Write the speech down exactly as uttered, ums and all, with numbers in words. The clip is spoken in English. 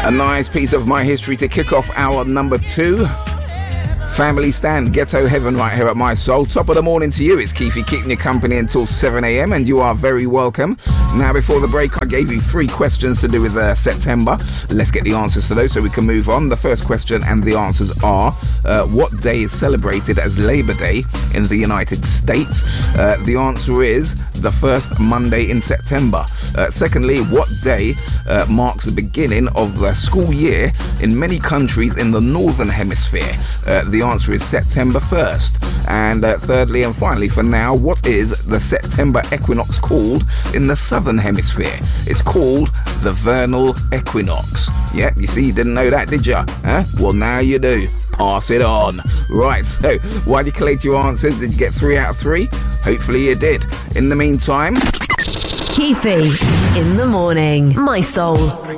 A nice piece of my history to kick off hour number two. Family Stand, Ghetto Heaven right here at My Soul. Top of the morning to you. It's Keefy keeping you company until seven a.m. and you are very welcome. Now, before the break, I gave you three questions to do with uh, September. Let's get the answers to those so we can move on. The first question and the answers are, uh, what day is celebrated as Labor Day in the United States? Uh, the answer is the first Monday in September. Uh, secondly, what day uh, marks the beginning of the school year in many countries in the Northern Hemisphere? Uh, the answer is September first. And uh, thirdly and finally for now, what is the September equinox called in the Southern Hemisphere? It's called the vernal equinox. Yeah, you see, you didn't know that, did you? Huh? Well, now you do. Pass it on. Right, so while you collate your answers, did you get three out of three? Hopefully you did. In the meantime, Keefy in the morning. My Soul.